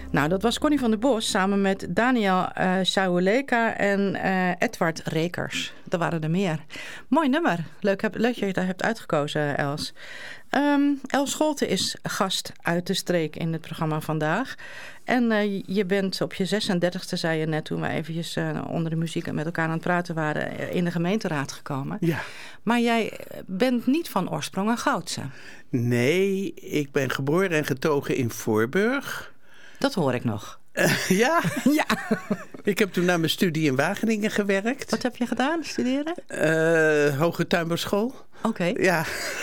Nou, dat was Connie van der Bos samen met Daniel Sauleka en Edward Rekers. Er waren er meer. Mooi nummer. Leuk dat je het hebt uitgekozen, Els. Els Scholte is gast uit de streek in het programma vandaag. En je bent op je 36e, zei je net toen we eventjes onder de muziek met elkaar aan het praten waren, in de gemeenteraad gekomen. Ja. Maar jij bent niet van oorsprong een Goudse. Nee, ik ben geboren en getogen in Voorburg. Dat hoor ik nog. Ja? Ja. Ik heb toen na mijn studie in Wageningen gewerkt. Wat heb je gedaan, studeren? Hoge Tuinbouwschool. Oké. Ja.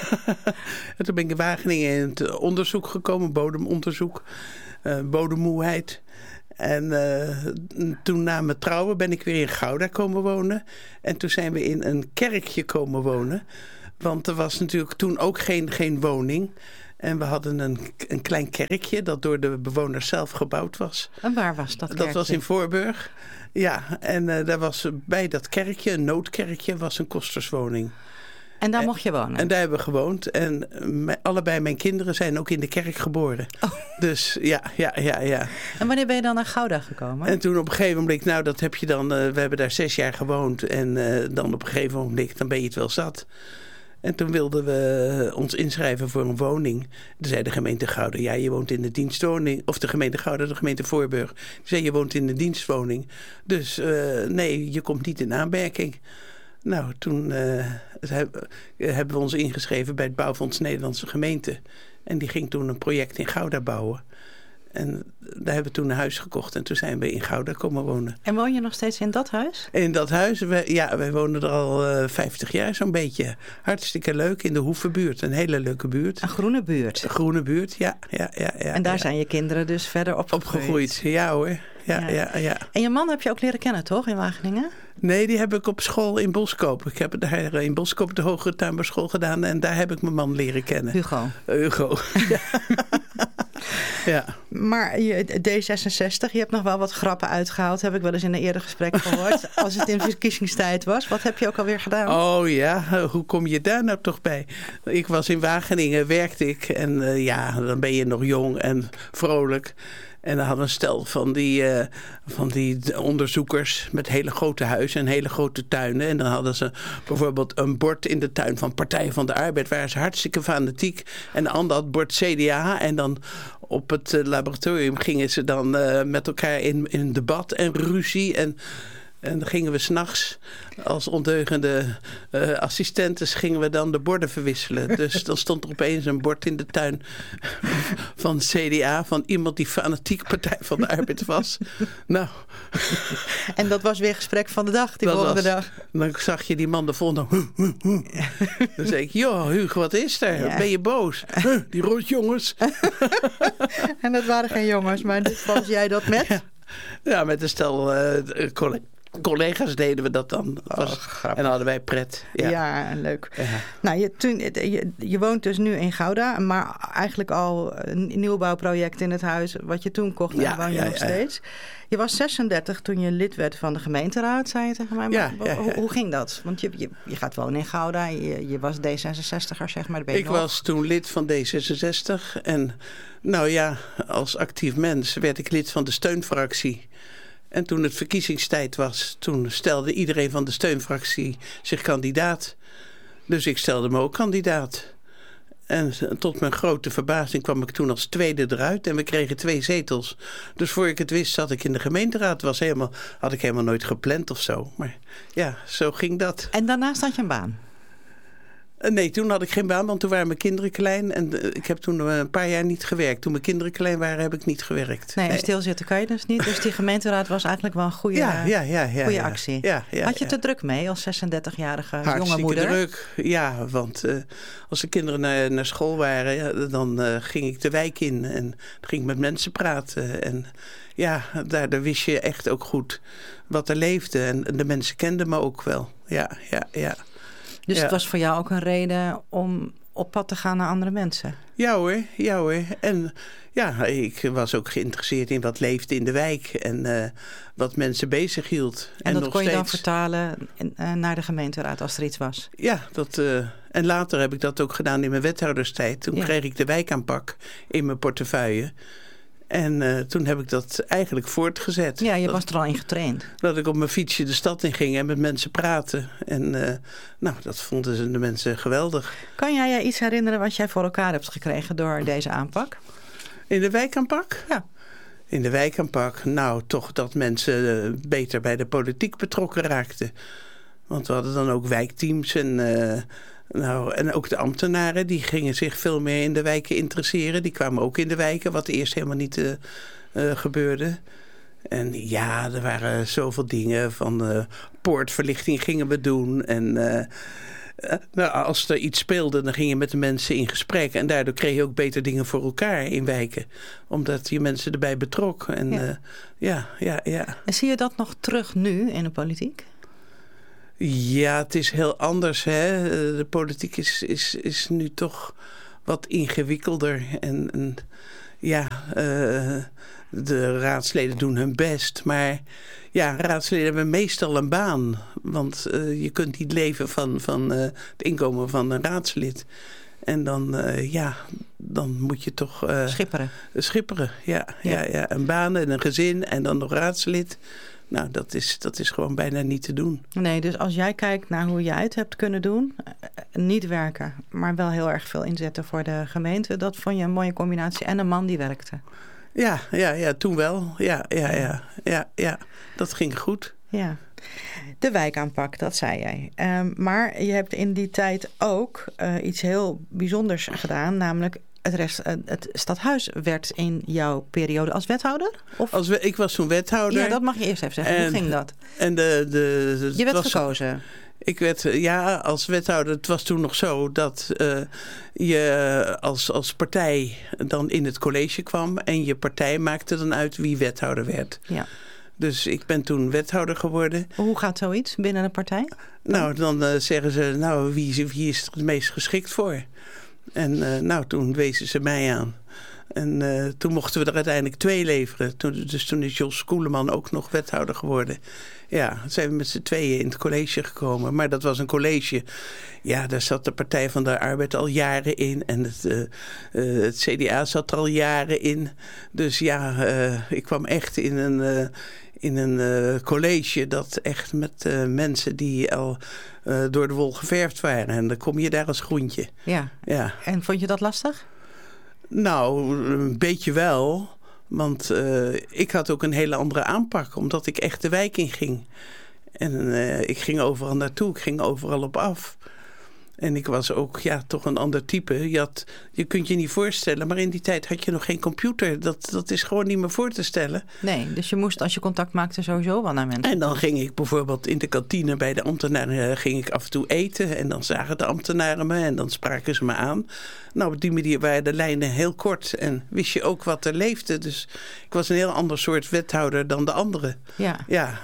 En toen ben ik in Wageningen in het onderzoek gekomen, bodemonderzoek, bodemmoeheid. En toen na mijn trouwen ben ik weer in Gouda komen wonen. En toen zijn we in een kerkje komen wonen. Want er was natuurlijk toen ook geen woning. En we hadden een klein kerkje dat door de bewoners zelf gebouwd was. En waar was dat kerkje? Dat was in Voorburg. Ja, en daar was bij dat kerkje, een noodkerkje, was een kosterswoning. En daar mocht je wonen? En daar hebben we gewoond. En allebei mijn kinderen zijn ook in de kerk geboren. Oh. Dus ja. En wanneer ben je dan naar Gouda gekomen? En toen op een gegeven moment, nou dat heb je dan, we hebben daar 6 jaar gewoond. En dan op een gegeven moment, dan ben je het wel zat. En toen wilden we ons inschrijven voor een woning. Toen zei de gemeente Gouda, ja, je woont in de dienstwoning. Of de gemeente Gouda, de gemeente Voorburg. Die zei, je woont in de dienstwoning. Dus nee, je komt niet in aanmerking. Nou, toen hebben we ons ingeschreven bij het Bouwfonds Nederlandse Gemeente. En die ging toen een project in Gouda bouwen. En daar hebben we toen een huis gekocht. En toen zijn we in Gouda komen wonen. En woon je nog steeds in dat huis? In dat huis? Wij wonen er al 50 jaar zo'n beetje. Hartstikke leuk in de Hoevenbuurt. Een hele leuke buurt. Een groene buurt? Een groene buurt, ja. En daar zijn je kinderen dus verder opgegroeid? Ja hoor. Ja. En je man heb je ook leren kennen, toch, in Wageningen? Nee, die heb ik op school in Boskoop. Ik heb daar in Boskoop de Hoge Tuinbouwschool gedaan. En daar heb ik mijn man leren kennen. Hugo. Ja. Ja. Maar D66, je hebt nog wel wat grappen uitgehaald. Heb ik wel eens in een eerder gesprek gehoord. Als het in verkiezingstijd was. Wat heb je ook alweer gedaan? Oh ja, hoe kom je daar nou toch bij? Ik was in Wageningen, werkte ik. En dan ben je nog jong en vrolijk. En dan hadden een stel van die onderzoekers met hele grote huizen en hele grote tuinen. En dan hadden ze bijvoorbeeld een bord in de tuin van Partij van de Arbeid. Waren ze hartstikke fanatiek. En de ander had bord CDA. En dan op het laboratorium gingen ze dan met elkaar in debat en ruzie. En dan gingen we 's nachts als ondeugende assistentes gingen we dan de borden verwisselen. Dus dan stond er opeens een bord in de tuin van CDA, van iemand die fanatiek Partij van de Arbeid was. Nou. En dat was weer gesprek van de dag, die volgende dag. Dan zag je die man de volgende dag. Dan zei ik, joh Hugo, wat is er? Ja. Ben je boos? Die rotjongens. En dat waren geen jongens, maar dit was jij dat met? Ja, met een stel collega's deden we dat dan. En dan hadden wij pret. Ja, leuk. Ja. Nou, je woont dus nu in Gouda, maar eigenlijk al een nieuwbouwproject in het huis wat je toen kocht, en woon je nog steeds. Je was 36 toen je lid werd van de gemeenteraad, zei je tegen mij. Maar hoe ging dat? Want je gaat wonen in Gouda, je was D66er, zeg maar. Ik was toen lid van D66 en nou ja, als actief mens werd ik lid van de steunfractie. En toen het verkiezingstijd was, toen stelde iedereen van de steunfractie zich kandidaat. Dus ik stelde me ook kandidaat. En tot mijn grote verbazing kwam ik toen als tweede eruit. En we kregen 2 zetels. Dus voor ik het wist zat ik in de gemeenteraad. Had ik helemaal nooit gepland of zo. Maar ja, zo ging dat. En daarnaast had je een baan? Nee, toen had ik geen baan, want toen waren mijn kinderen klein. En ik heb toen een paar jaar niet gewerkt. Toen mijn kinderen klein waren, heb ik niet gewerkt. Nee, en stilzitten kan je dus niet. Dus die gemeenteraad was eigenlijk wel een goede actie. Ja, had je te druk mee als 36-jarige jonge moeder? Hartstikke druk, ja. Want als de kinderen naar school waren, dan ging ik de wijk in. En dan ging ik met mensen praten. En ja, daar wist je echt ook goed wat er leefde. En de mensen kenden me ook wel. Ja. Dus het was voor jou ook een reden om op pad te gaan naar andere mensen? Ja hoor. En ja, ik was ook geïnteresseerd in wat leefde in de wijk en wat mensen bezig hield. En dat kon je dan vertalen naar de gemeenteraad als er iets was? Ja, en later heb ik dat ook gedaan in mijn wethouderstijd. Toen kreeg ik de wijkaanpak in mijn portefeuille. En toen heb ik dat eigenlijk voortgezet. Ja, je was er al in getraind. Dat ik op mijn fietsje de stad in ging en met mensen praten. En dat vonden de mensen geweldig. Kan jij je iets herinneren wat jij voor elkaar hebt gekregen door deze aanpak? In de wijkaanpak? Ja. In de wijkaanpak, toch dat mensen beter bij de politiek betrokken raakten. Want we hadden dan ook wijkteams en ook de ambtenaren, die gingen zich veel meer in de wijken interesseren. Die kwamen ook in de wijken, wat eerst helemaal niet gebeurde. En ja, er waren zoveel dingen. Van poortverlichting gingen we doen. En als er iets speelde, dan ging je met de mensen in gesprek. En daardoor kreeg je ook beter dingen voor elkaar in wijken. Omdat je mensen erbij betrok. En ja. En zie je dat nog terug nu in de politiek? Ja, het is heel anders. Hè? De politiek is nu toch wat ingewikkelder. En de raadsleden doen hun best. Maar ja, raadsleden hebben meestal een baan. Want je kunt niet leven van het inkomen van een raadslid. En dan moet je toch... Schipperen, ja. Een baan en een gezin en dan nog raadslid. Nou, dat is gewoon bijna niet te doen. Nee, dus als jij kijkt naar hoe jij het hebt kunnen doen, niet werken, maar wel heel erg veel inzetten voor de gemeente, dat vond je een mooie combinatie. En een man die werkte. Ja, toen wel. Ja, dat ging goed. Ja. De wijkaanpak, dat zei jij. Maar je hebt in die tijd ook iets heel bijzonders gedaan, namelijk het stadhuis werd in jouw periode als wethouder? Of? Ik was toen wethouder. Ja, dat mag je eerst even zeggen. Hoe ging dat? En je werd gekozen? Ik werd, als wethouder. Het was toen nog zo dat je als partij dan in het college kwam. En je partij maakte dan uit wie wethouder werd. Ja. Dus ik ben toen wethouder geworden. Hoe gaat zoiets binnen een partij? Nou, dan zeggen ze, wie is er het meest geschikt voor? En toen wezen ze mij aan. En toen mochten we er uiteindelijk 2 leveren. Toen is Jos Koeleman ook nog wethouder geworden. Ja, zijn we met z'n tweeën in het college gekomen. Maar dat was een college. Ja, daar zat de Partij van de Arbeid al jaren in. En het CDA zat er al jaren in. Dus ja, ik kwam echt in een college dat echt met mensen die al door de wol geverfd waren. En dan kom je daar als groentje. Ja. En vond je dat lastig? Nou, een beetje wel. Want ik had ook een hele andere aanpak. Omdat ik echt de wijk in ging. En ik ging overal naartoe. Ik ging overal op af. En ik was ook toch een ander type. Je kunt je niet voorstellen. Maar in die tijd had je nog geen computer. Dat is gewoon niet meer voor te stellen. Nee, dus je moest als je contact maakte sowieso wel naar mensen. En dan ging ik bijvoorbeeld in de kantine bij de ambtenaren ging ik af en toe eten. En dan zagen de ambtenaren me en dan spraken ze me aan. Nou, op die manier waren de lijnen heel kort. En wist je ook wat er leefde. Dus ik was een heel ander soort wethouder dan de anderen. Ja.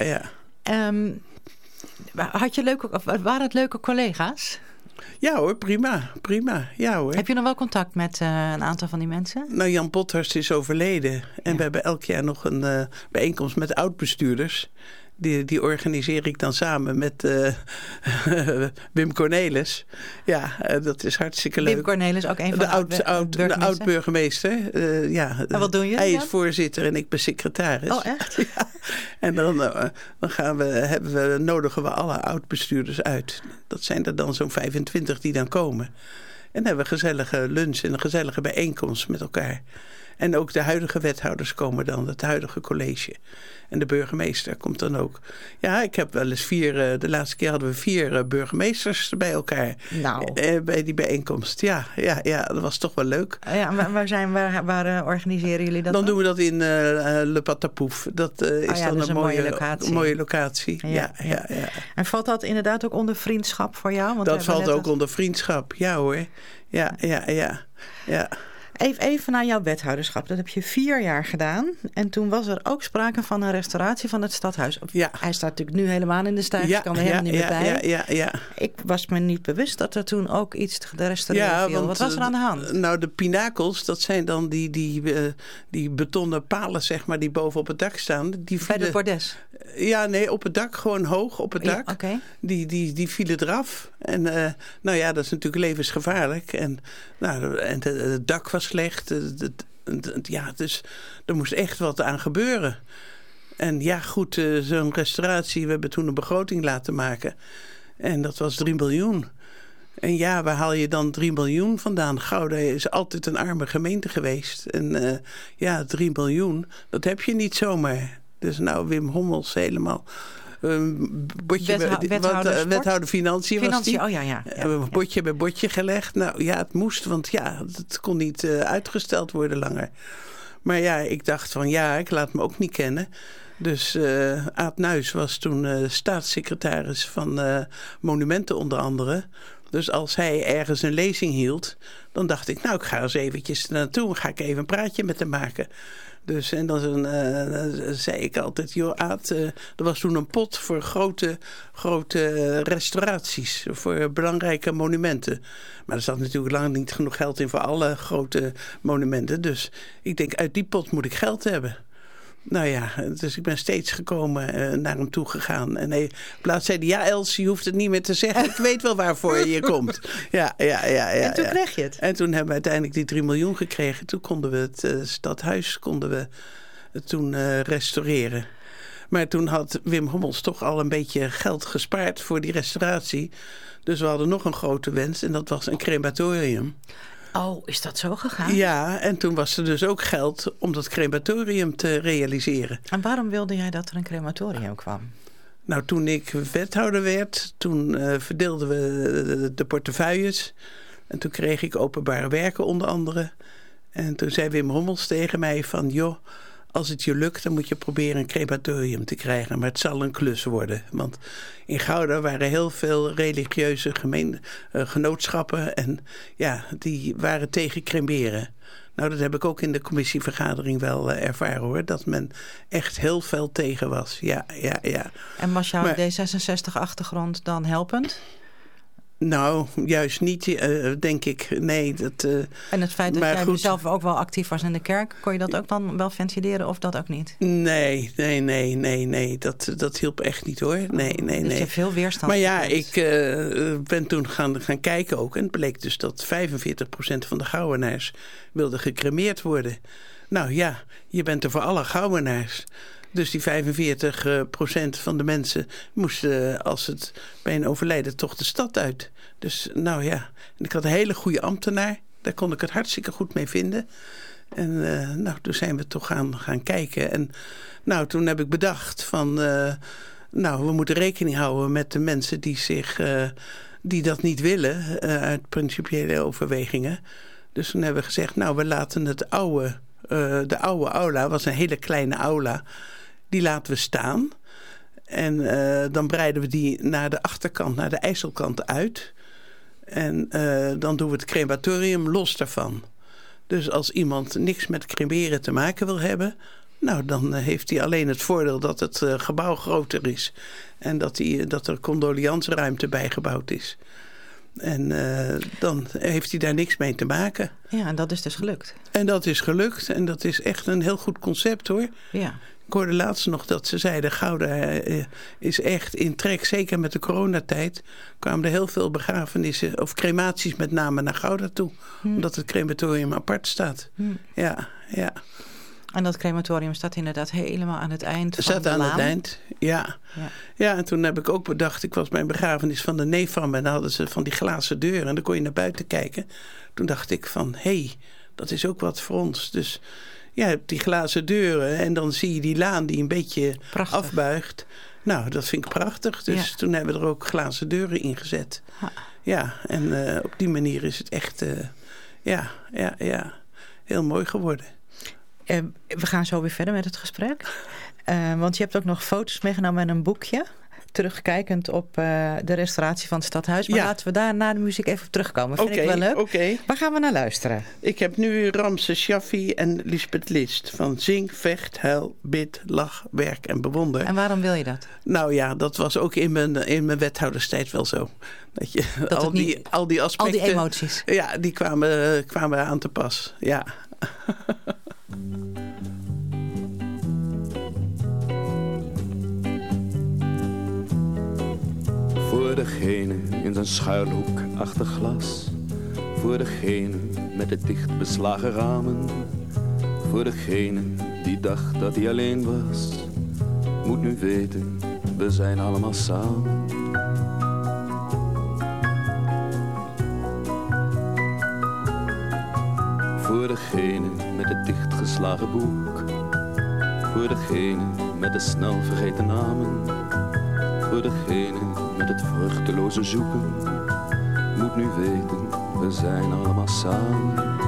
Waren het leuke collega's? Ja hoor, prima. Ja hoor. Heb je nog wel contact met een aantal van die mensen? Nou, Jan Pothorst is overleden. En we hebben elk jaar nog een bijeenkomst met oud-bestuurders. Die organiseer ik dan samen met Wim Cornelis. Ja, dat is hartstikke leuk. Wim Cornelis, ook een van de oud-burgemeester. En wat doen jullie? Hij is voorzitter en ik ben secretaris. Oh, echt? Ja. En dan nodigen we alle oud-bestuurders uit. Dat zijn er dan zo'n 25 die dan komen. En dan hebben we een gezellige lunch en een gezellige bijeenkomst met elkaar. En ook de huidige wethouders komen dan, het huidige college. En de burgemeester komt dan ook. Ja, ik heb wel eens de laatste keer hadden we 4 burgemeesters bij elkaar. Nou. Bij die bijeenkomst. Ja, dat was toch wel leuk. Ja, waar organiseren jullie dat dan? Doen we dat in Le Patapouf. Dat is dan een mooie locatie. Ja. En valt dat inderdaad ook onder vriendschap voor jou? Want dat valt ook onder vriendschap, ja hoor. Ja. Even naar jouw wethouderschap. Dat heb je 4 jaar gedaan. En toen was er ook sprake van een restauratie van het stadhuis. Ja. Hij staat natuurlijk nu helemaal in de stijf. Ik kan er helemaal niet meer bij. Ja. Ik was me niet bewust dat er toen ook iets te restaureren viel. Wat was er aan de hand? Nou, de pinakels, dat zijn dan die betonnen palen, zeg maar, die boven op het dak staan. Bij de bordes? Ja, nee, op het dak. Gewoon hoog op het dak. Ja, okay. Die vielen eraf. En dat is natuurlijk levensgevaarlijk. En het dak was slecht. Ja, dus er moest echt wat aan gebeuren. En ja, goed, zo'n restauratie, we hebben toen een begroting laten maken. En dat was 3 miljoen. En ja, waar haal je dan 3 miljoen vandaan? Gouda is altijd een arme gemeente geweest. En 3 miljoen, dat heb je niet zomaar. Dus nou, Wim Hommels helemaal... wethouder Financiën was die. Oh ja. Bordje bij bordje gelegd. Nou ja, het moest, want het kon niet uitgesteld worden langer. Maar ja, ik dacht van ik laat me ook niet kennen. Dus Aad Nuis was toen staatssecretaris van Monumenten onder andere. Dus als hij ergens een lezing hield, dan dacht ik, ik ga eens eventjes naartoe. Dan ga ik even een praatje met hem maken. Dus en dan zei ik altijd, joh Aad, er was toen een pot voor grote restauraties. Voor belangrijke monumenten. Maar er zat natuurlijk lang niet genoeg geld in voor alle grote monumenten. Dus ik denk, uit die pot moet ik geld hebben. Nou ja, dus ik ben steeds gekomen, naar hem toe gegaan. En hij plaats zei hij, Els, je hoeft het niet meer te zeggen. Ik weet wel waarvoor je komt. Ja. En toen kreeg je het? En toen hebben we uiteindelijk die 3 miljoen gekregen. Toen konden we het stadhuis restaureren. Maar toen had Wim Hommels toch al een beetje geld gespaard voor die restauratie. Dus we hadden nog een grote wens en dat was een crematorium. Oh, is dat zo gegaan? Ja, en toen was er dus ook geld om dat crematorium te realiseren. En waarom wilde jij dat er een crematorium kwam? Nou, toen ik wethouder werd, toen verdeelden we de portefeuilles. En toen kreeg ik openbare werken onder andere. En toen zei Wim Hommels tegen mij van, joh, als het je lukt, dan moet je proberen een crematorium te krijgen. Maar het zal een klus worden. Want in Gouda waren heel veel religieuze genootschappen. En ja, die waren tegen cremeren. Nou, dat heb ik ook in de commissievergadering wel ervaren hoor. Dat men echt heel veel tegen was. Ja. En was jouw D66-achtergrond dan helpend? Nou, juist niet, denk ik. Nee, en het feit dat jij zelf ook wel actief was in de kerk, kon je dat ook dan wel ventileren of dat ook niet? Nee. Dat hielp echt niet hoor. Nee. Dus je hebt veel weerstand. Maar ja, ik ben toen gaan kijken ook. En het bleek dus dat 45% van de Gouwenaars wilde gecremeerd worden. Nou ja, je bent er voor alle Gouwenaars. Dus die 45% van de mensen moesten, als het bij een overlijden, toch de stad uit. Dus nou ja, en ik had een hele goede ambtenaar. Daar kon ik het hartstikke goed mee vinden. En toen zijn we toch gaan kijken. En nou, toen heb ik bedacht van, we moeten rekening houden met de mensen die dat niet willen, uit principiële overwegingen. Dus toen hebben we gezegd, we laten de oude aula, was een hele kleine aula, die laten we staan. En dan breiden we die naar de achterkant, naar de IJsselkant uit. En dan doen we het crematorium los daarvan. Dus als iemand niks met cremeren te maken wil hebben, dan heeft hij alleen het voordeel dat het gebouw groter is. En dat er condoliansruimte bijgebouwd is. En dan heeft hij daar niks mee te maken. Ja, en dat is dus gelukt. En dat is gelukt. En dat is echt een heel goed concept hoor. Ja. Ik hoorde laatst nog dat ze zeiden, Gouda is echt in trek. Zeker met de coronatijd kwamen er heel veel begrafenissen, of crematies met name, naar Gouda toe. Omdat het crematorium apart staat. Ja. En dat crematorium staat inderdaad helemaal aan het eind van de laan. Staat aan het eind, ja. En toen heb ik ook bedacht, ik was bij een begrafenis van de neef van me. En dan hadden ze van die glazen deuren en dan kon je naar buiten kijken. Toen dacht ik van, dat is ook wat voor ons. Dus ja, je hebt die glazen deuren en dan zie je die laan die een beetje afbuigt. Nou, dat vind ik prachtig. Dus toen hebben we er ook glazen deuren in gezet. Ja, en op die manier is het echt heel mooi geworden. We gaan zo weer verder met het gesprek. Want je hebt ook nog foto's meegenomen en een boekje. Terugkijkend op de restauratie van het stadhuis. Maar laten we daar na de muziek even op terugkomen. Vind ik wel leuk. Okay. Waar gaan we naar luisteren? Ik heb nu Ramse Shaffi en Lisbeth List. Van Zing, Vecht, Huil, Bid, Lach, Werk en Bewonder. En waarom wil je dat? Nou ja, dat was ook in mijn wethouderstijd wel zo. Dat je al die aspecten. Al die emoties. Ja, die kwamen aan te pas. Ja. Voor degene in zijn schuilhoek achter glas. Voor degene met de dicht beslagen ramen. Voor degene die dacht dat hij alleen was, moet nu weten, we zijn allemaal samen. Voor degene met het dichtgeslagen boek, voor degene met de snel vergeten namen, voor degene met het vruchteloze zoeken, moet nu weten, we zijn allemaal samen.